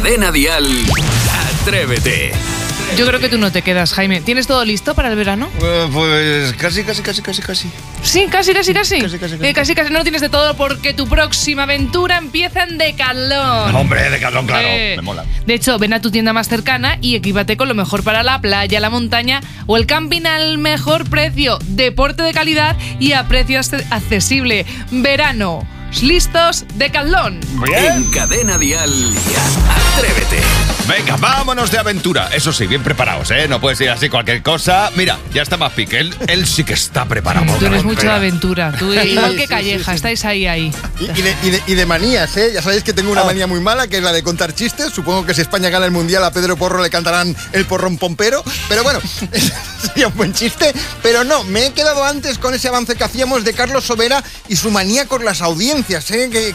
Cadena Dial, Atrévete. Yo creo que tú no te quedas, Jaime. ¿Tienes todo listo para el verano? Pues casi. Sí, casi. Casi. Casi no lo tienes de todo porque tu próxima aventura empieza en Decathlon. Hombre, Decathlon, claro, me mola. De hecho, ven a tu tienda más cercana y equípate con lo mejor para la playa, la montaña o el camping al mejor precio. Deporte de calidad y a precio accesible. Verano. ¿Listos? Decathlon. En Cadena Dial, Atrévete. Venga, vámonos de aventura. Eso sí, bien preparados, ¿eh? No puedes ir así cualquier cosa. Mira, ya está más pique. Él sí que está preparado. Tú eres mucho de aventura. Tú, igual que Calleja, estáis ahí. Y de manías, ¿eh? Ya sabéis que tengo una manía muy mala, que es la de contar chistes. Supongo que si España gana el Mundial a Pedro Porro le cantarán el porrón pompero. Pero bueno, sería un buen chiste. Pero no, me he quedado antes con ese avance que hacíamos de Carlos Sobera y su manía con las audiencias, ¿eh?